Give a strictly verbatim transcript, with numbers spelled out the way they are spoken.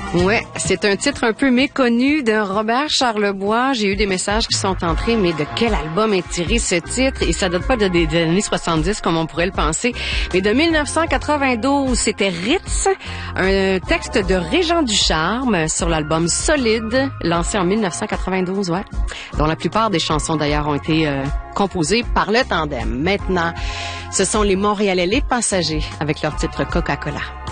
Ouais, c'est un titre un peu méconnu de Robert Charlebois. J'ai eu des messages qui sont entrés, mais de quel album est tiré ce titre? Et ça date pas de, des, des années soixante-dix, comme on pourrait le penser, mais de mille neuf cent quatre-vingt-douze. C'était Ritz, un texte de Régent Ducharme sur l'album Solide, lancé en mille neuf cent quatre-vingt-douze, ouais, dont la plupart des chansons d'ailleurs ont été euh, composées par le tandem. Maintenant, ce sont les Montréalais Les Passagers avec leur titre Coca-Cola.